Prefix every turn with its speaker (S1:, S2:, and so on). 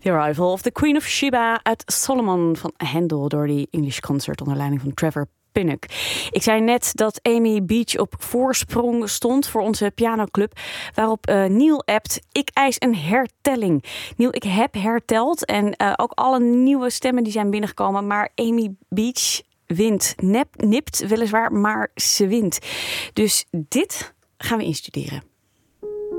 S1: The Arrival of the Queen of Sheba uit Solomon van Handel door die English Concert onder leiding van Trevor Pinnock. Ik zei net dat Amy Beach op voorsprong stond voor onze pianoclub, waarop Neil appt: ik eis een hertelling. Neil, ik heb herteld en ook alle nieuwe stemmen die zijn binnengekomen, maar Amy Beach wint. Nipt weliswaar, maar ze wint. Dus dit gaan we instuderen.